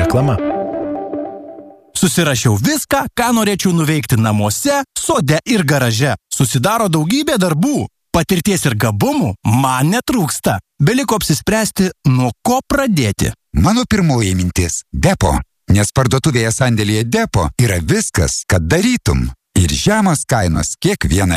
Reklama. Susirašiau viską, ką norėčiau nuveikti namuose, sode ir garaže. Susidaro daugybė darbų. Patirties ir gabumų man netrūksta. Beliko apsispręsti, nuo ko pradėti. Mano pirmoji mintis – Depo. Nes parduotuvėje sandėlyje Depo yra viskas, kad darytum. Ir žemos kainos kiekvieną